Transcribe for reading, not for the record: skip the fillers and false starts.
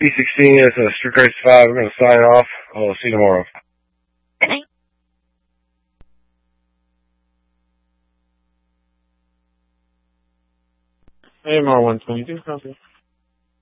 B16 is Street Race 5. We're going to sign off. I'll see you tomorrow. Good night. AMR 122, copy.